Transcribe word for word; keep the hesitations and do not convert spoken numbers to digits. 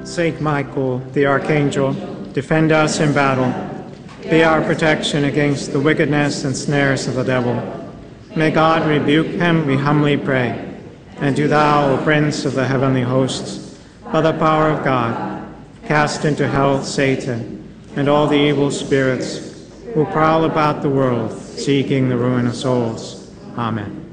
Saint Michael, the Archangel, defend us in battle. Be our protection against the wickedness and snares of the devil. May God rebuke him, we humbly pray. And do thou, O Prince of the heavenly hosts, by the power of God, cast into hell Satan and all the evil spirits who prowl about the world, seeking the ruin of souls. Amen.